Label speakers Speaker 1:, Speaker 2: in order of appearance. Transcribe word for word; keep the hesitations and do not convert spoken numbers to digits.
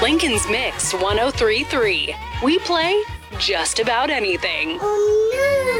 Speaker 1: Lincoln's Mix one oh three point three. We play just about anything.
Speaker 2: Oh no!